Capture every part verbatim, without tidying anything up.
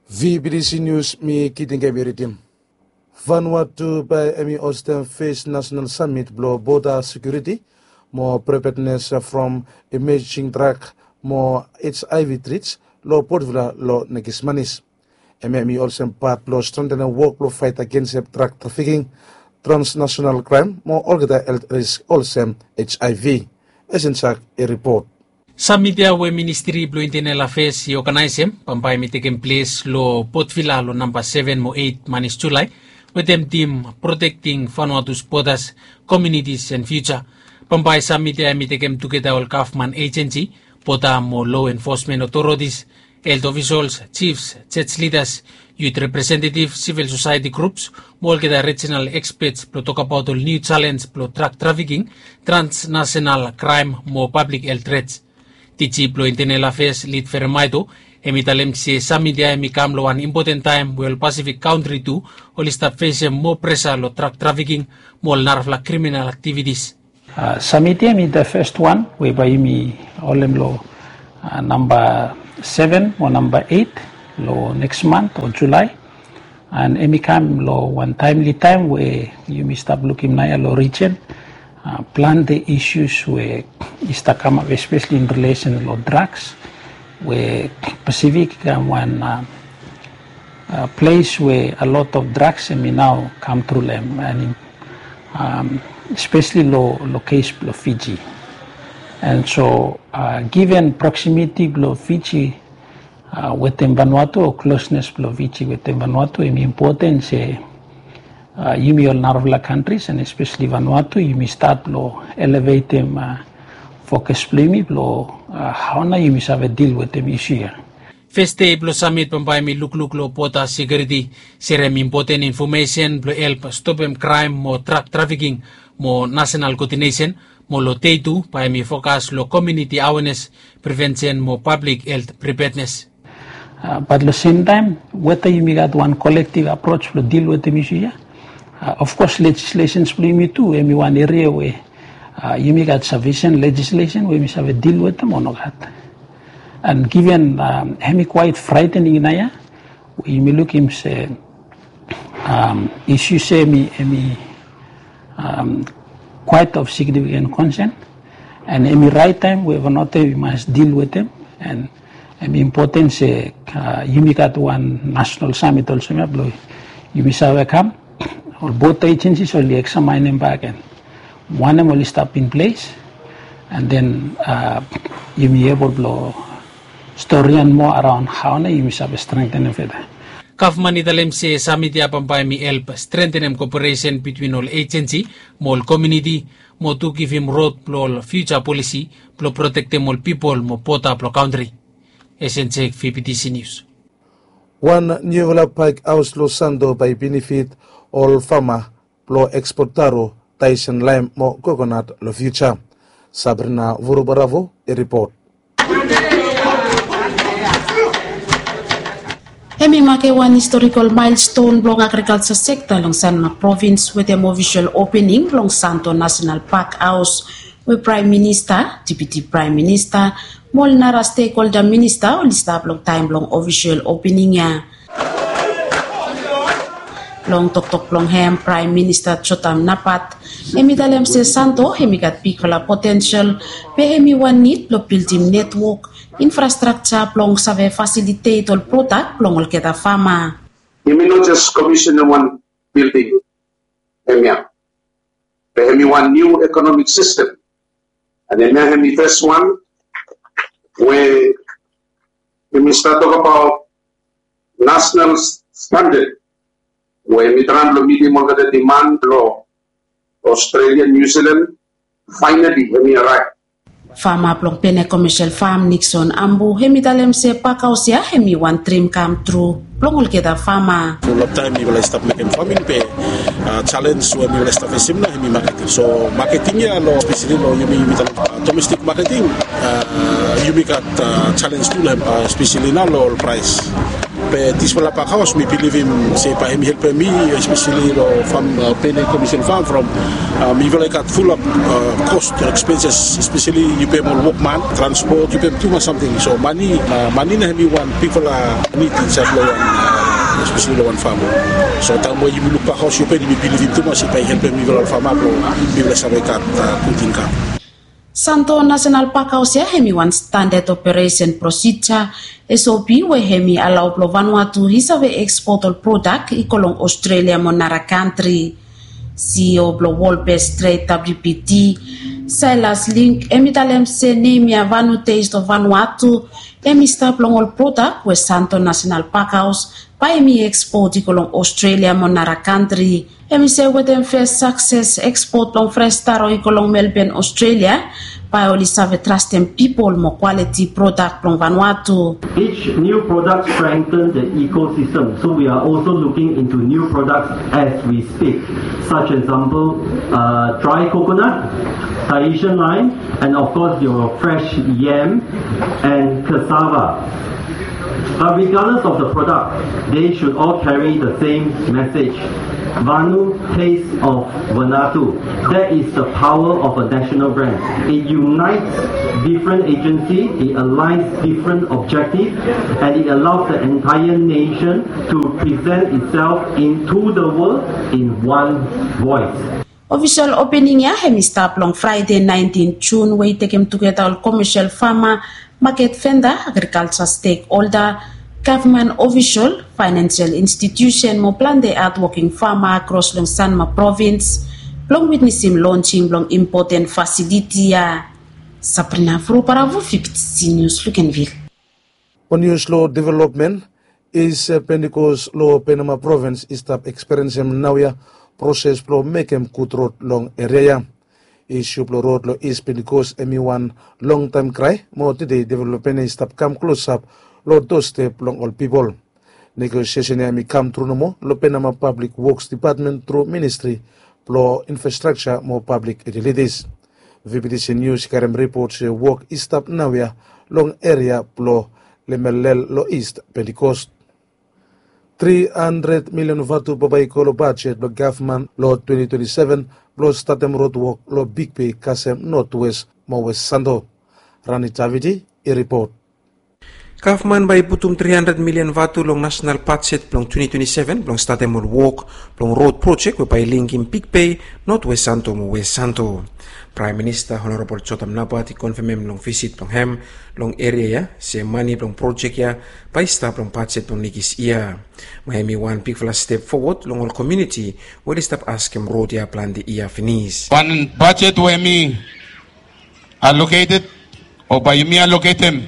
V B D C News mi kitinga biritim. Vanuatu by Emi Austin Face National Summit blow border security, more preparedness from emerging drug, more H I V treats, low portvilla, low negismanis. Emi also part low strengthen work low fight against drug trafficking, transnational crime, more organized health risk also H I V. Esensak a report. Samidia we Ministry Blue Internal Affairs organizem pampai mitikem place lo Portvilla lo number seven mo eight manis July with them team protecting Vanuatu's borders, communities and future. Pampai Samidia mitikem together all government agency, pota mo law enforcement authorities, health officials, chiefs, church leaders, youth representatives, civil society groups, more get regional experts to talk about all new challenge pro drug trafficking, transnational crime, more public health threats. Tichi Blue Internal Affairs lead Fermaito, Emitalem se Samidia Emikamlo an important time will Pacific country too, all start facing more pressure lo drug trafficking, more narfla criminal activities. Uh, Samidia me the first one, whereby me all lo uh, number seven or number eight, lo next month or July, and Emikam lo one timely time where you may start looking naya lo region. Uh, plan the issues where is to come up, especially in relation to drugs, where Pacific and one uh, uh, place where a lot of drugs may now come through them, and um, especially low, low case below Fiji. And so, uh, given proximity below Fiji uh, within Vanuatu, or closeness below Fiji within Vanuatu, it is important say. Uh, you may all Narvla countries and especially Vanuatu, you may start to elevate them uh, focus play blow uh, how na you may have a deal with them issue here. First day blo summit pampai mi look look lo pota security serem important information blo help stop em crime mo drug trafficking mo national coordination mo lo teitu pa mi focus lo community awareness prevention mo public health preparedness. Uh, but at the same time, whether you may got one collective approach to deal with the issue here. Uh, of course, legislations play me too. I mean, one area where uh, you may got sufficient legislation where we have a deal with them or not. And given um, him quite frightening in aya, you may look him say um, issue say me me um, quite of significant concern, and in the right time we have not we must deal with them. And and important say uh, you may got one national summit also. You may have come. Or both agencies only examine them back and one them will stop in place, and then uh, you may be able to story and more around how you may have strengthen further. Government italem se Samidia pampai mi help strengthen cooperation between all agency, all community, mo to give him road plo future policy, plo protect them all people, mo pota plo country. S N C V B D C News. One new pike house lo sando by benefit all farmer lo exportaro Tyson lime mo coconut lo future. Sabrina Vurubaravo a report. Hemi make one historical milestone long agriculture sector long Sanna province with an official opening long Santo National Park House with Prime Minister, Deputy Prime Minister, Molnara stakeholder minister on the long time long official opening ya. Long tok tok long hem Prime Minister Chotam Napat, Emidalem se Santo, hemigat big for potential, pe hemi one need lo building network, infrastructure plong save facilitate all product plong all keta fama. You may not just commission one building, hemia. Pe hemi one new economic system. And then hemi first one, where we start talk about national standard. Where we try to meet the demand law, Australia, New Zealand, finally when we arrive. Farmer plong pene commercial farm Nixon ambu hemi talem se pakausia hemi one dream come true plong ul keda farmer. Full of time we will start making farming pe challenge when we will start facing na hemi marketing. So marketing ya lo especially lo yumi yumi domestic marketing uh, yumi kat challenge tu lah especially na lo price. Pe tispala pakaos mi believe him say pa him help me especially lo from uh, Penny Commission Farm from uh, mi vele kat full of uh, cost expenses especially you pay more workman transport you pay too much something so money uh, money na mi one people uh, need inside lo one uh, especially lo one farm so tamo you look pakaos you pay mi believe him too much pa help me vele farm lo mi vele sabe kat putinka Santo National Park House ya hemi one standard operation procedure S O P we hemi allow plo Vanuatu hisave export all product ikolong Australia monara country C E O plo World Best Trade W P T Silas Link emi talem se nemia Vanu Taste of Vanuatu emi stap long all product we Santo National Park House pa emi export ikolong Australia monara country emi se with them first success export long fresh taro ikolong Melbourne Australia pa oli save trust them people more quality product from Vanuatu. Each new product strengthens the ecosystem, so we are also looking into new products as we speak, such as example uh, dry coconut, Tahitian lime, and of course your fresh yam and cassava. But regardless of the product, they should all carry the same message. Vanu Taste of Vanuatu. That is the power of a national brand. It unites different agencies, it aligns different objectives, and it allows the entire nation to present itself into the world in one voice. Official opening ya hemi start long Friday nineteenth June we take him together all commercial farmer, market vendor, agriculture stakeholder, government official, financial institution mo plan the art working farmer across long Sanma province, long witness him launching long important facility ya. Sabrina Fru para V F P T C News Lukenville. On news law development is uh, Pentecost law Panama province is stop experiencing now ya process pro make him good road long area. Issue pro road lo is Pentecost emi one long time cry more today development is stop come close up lo doorstep long all people. Negotiation emi come through no more lo Panama Public Works Department through Ministry pro infrastructure more public utilities. V P T C News Karem reports uh, work is stop now ya long area pro Lemelel lo East Pentecost. three hundred million vatu babay ko lo budget lo government lo twenty twenty-seven lo statem road work lo Big Bay Kasem Northwest mo West Santo. Rani Chaviti i-report. Government by putum three hundred million vatu long national budget long twenty twenty-seven long statem work long road project by linking Big Bay Northwest Santo mo West Santo. Prime Minister Honorable Chotam Napat i-confirm long visit long hem long area ya se money long project ya by staff long budget long nigis iya. Mahemi one big flash step forward long all community will stop ask him road ya plan the iya finish. One budget where me allocated or by me allocate him.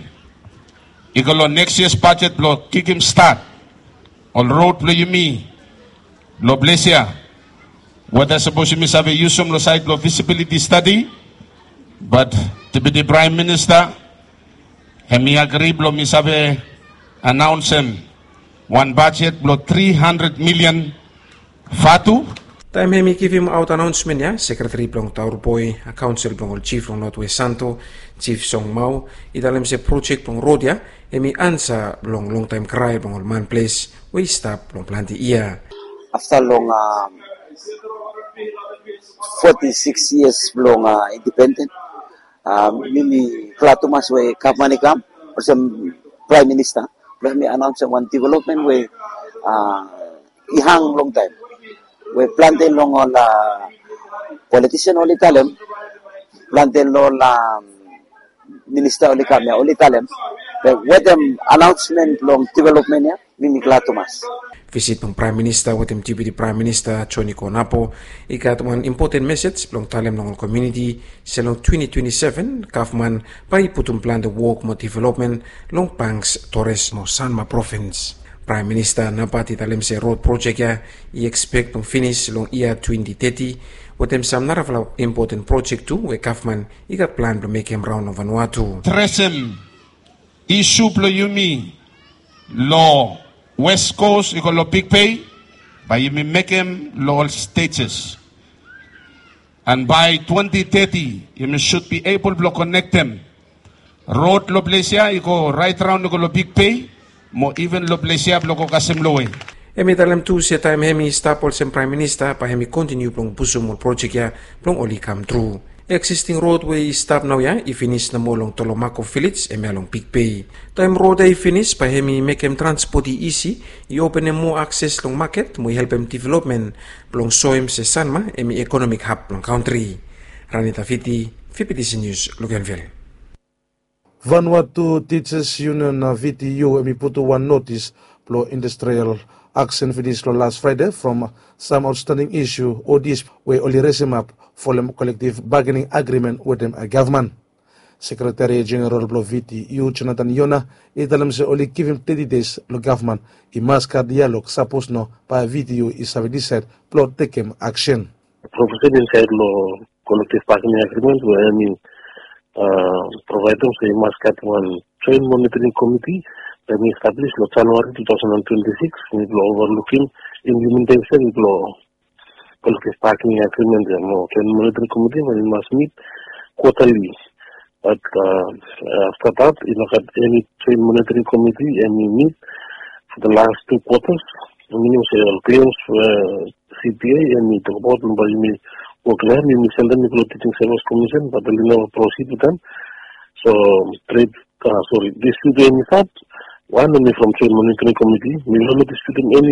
Ikalo next year's budget lo kick him start. All road lo yumi lo bless ya. What I suppose you have a use of the site of visibility study, but Deputy Prime Minister, hemi agree blo misabe announce him one budget blo three hundred million fatu. Time hemi give him out announcement ya, Secretary Plong Taur Boy, Council Plong Chief Plong Northwest Santo, Chief Song Mau, idalam se project Plong Road ya, hemi answer Plong long time cry Plong Man Place, we stop Plong Planti iya. After long uh, forty-six years long uh, independent, um, mimi klatumas we kapmanikam, or some Prime Minister, let me announce one development we uh, ihang long time. We planted long on uh, politician only talem, planted long um, minister only kamya only talem, but with them announcement long development ya, mimi klatumas. Visit ng Prime Minister with him Deputy Prime Minister Choni Konapo ikat one important message long talem ng community sa long twenty twenty-seven government pa iputum plan the work mo development long Pangs Torres mo Sanma Province. Prime Minister napat italem sa road project ya i-expect ng finish long year twenty thirty with him some narafla important project too where government ikat plan to make him round of Vanuatu. Tresem issue plo yumi law West Coast, you call Big Bay, by you make them all stages. And by twenty thirty, you should be able to connect them. Road lo Blesia, you go right around you go Big Bay, mo even lo plesiab lo ko kasimloy. Emi dalam tu siya time hemi stapol sem Prime Minister pa hemi continue plong pusumol project ya plong oli come true. Existing roadway stop now ya i-finish na mo long Tolomaco Village emi along Pigpay. Time road ay finish pa hemi make em transport easy i-open em mo access long market mo i-help em development plong soim se Sanma emi economic hub long country. Ranita Fiti, V P T C News, Luganville. Vanuatu Teachers Union na V T U emi putu one notice plo industrial action for this last Friday from some outstanding issue or this way only resume up for the collective bargaining agreement with them a government. Secretary General Blo V T U Jonathan Yona italam se only give him thirty days lo government i maska dialogue suppose no pa V T U is have decided plot take him action. Professor inside lo collective bargaining agreement where I mean uh, providers say maska one joint monitoring committee that we established in January twenty twenty-six with overlooking implementation with law collective bargaining agreement and joint monitoring committee when it must meet quarterly. But uh, after that, you know, at any joint monitoring committee and we meet for the last two quarters, minimum several claims uh, C P A and we talk about them, but you may work there, we may send them to the Teaching Service Commission, but they will never proceed with them. So, trade, uh, sorry, dispute any fact. One only from joint monitoring committee, we will not dispute any